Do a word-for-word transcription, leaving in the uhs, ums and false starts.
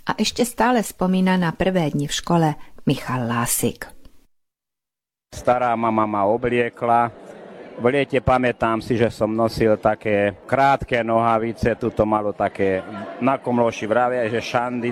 A ešte stále spomína na prvé dni v škole Michal Lásik. Stará mama ma obliekla. V liete pamätám si, že som nosil také krátke nohavice, tuto malo také, na komloši vravia, že šandy,